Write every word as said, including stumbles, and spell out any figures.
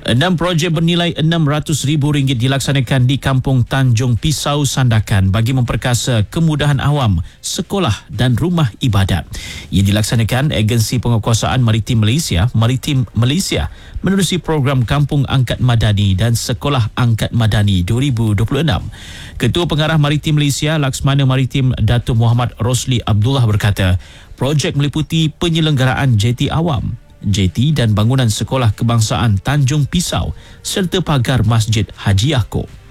Enam projek bernilai enam ratus ribu ringgit dilaksanakan di Kampung Tanjung Pisau Sandakan bagi memperkasa kemudahan awam, sekolah dan rumah ibadat. Ia dilaksanakan Agensi Penguatkuasaan Maritim Malaysia, Maritim Malaysia menerusi program Kampung Angkat Madani dan Sekolah Angkat Madani dua ribu dua puluh enam. Ketua Pengarah Maritim Malaysia, Laksmana Maritim Datuk Muhammad Rosli Abdullah berkata, projek meliputi penyelenggaraan jeti awam, jeti dan bangunan Sekolah Kebangsaan Tanjung Pisau serta pagar Masjid Haji Yaakob.